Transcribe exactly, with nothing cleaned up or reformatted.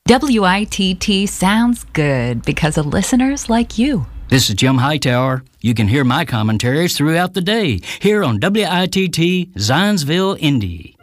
W I T T sounds good because of listeners like you. This is Jim Hightower. You can hear my commentaries throughout the day here on W I T T Zionsville, Indy.